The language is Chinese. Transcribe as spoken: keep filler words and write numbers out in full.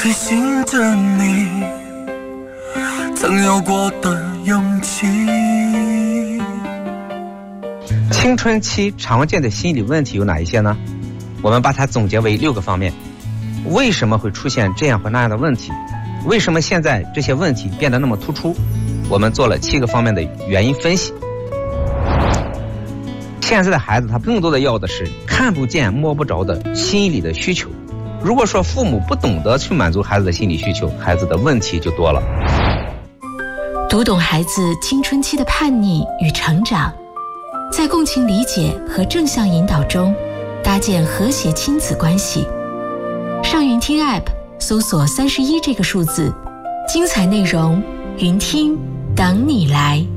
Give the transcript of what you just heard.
追寻着你曾有过的勇气。 青春期常见的心理问题有哪一些呢？我们把它总结为六个方面。为什么会出现这样或那样的问题？为什么现在这些问题变得那么突出？我们做了七个方面的原因分析。现在的孩子他更多的要的是看不见摸不着的心理的需求。如果说父母不懂得去满足孩子的心理需求，孩子的问题就多了。 读懂孩子青春期的叛逆与成长，在共情理解和正向引导中搭建和谐亲子关系。上云听 App 搜索三十一这个数字，精彩内容云听等你来。